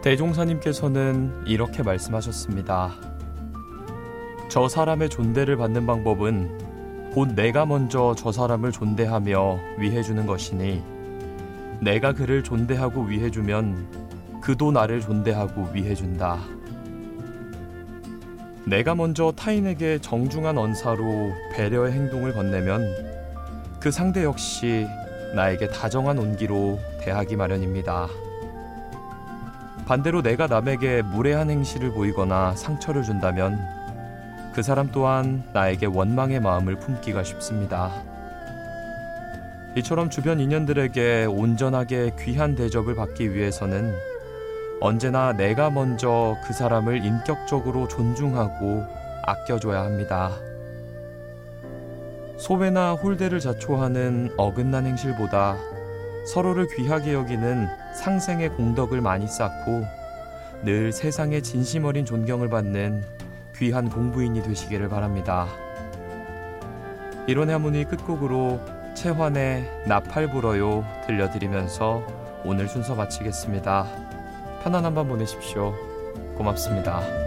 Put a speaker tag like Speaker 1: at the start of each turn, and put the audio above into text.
Speaker 1: 대종사님께서는 이렇게 말씀하셨습니다. 저 사람의 존대를 받는 방법은 곧 내가 먼저 저 사람을 존대하며 위해주는 것이니 내가 그를 존대하고 위해주면 그도 나를 존대하고 위해준다. 내가 먼저 타인에게 정중한 언사로 배려의 행동을 건네면 그 상대 역시 나에게 다정한 온기로 대하기 마련입니다. 반대로 내가 남에게 무례한 행실을 보이거나 상처를 준다면 그 사람 또한 나에게 원망의 마음을 품기가 쉽습니다. 이처럼 주변 인연들에게 온전하게 귀한 대접을 받기 위해서는 언제나 내가 먼저 그 사람을 인격적으로 존중하고 아껴줘야 합니다. 소외나 홀대를 자초하는 어긋난 행실보다 서로를 귀하게 여기는 상생의 공덕을 많이 쌓고 늘 세상에 진심 어린 존경을 받는 귀한 공부인이 되시기를 바랍니다. 이론의 하모니 끝곡으로 채환의 나팔 불어요 들려드리면서 오늘 순서 마치겠습니다. 편안한 밤 보내십시오. 고맙습니다.